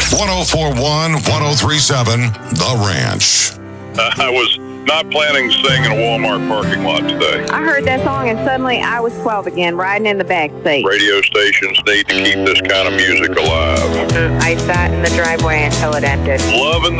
1041, 1037, The Ranch. I was not planning to sing in a Walmart parking lot today. I heard that song and suddenly I was 12 again, riding in the back seat. Radio stations need to keep this kind of music alive. I sat in the driveway until it ended. Loving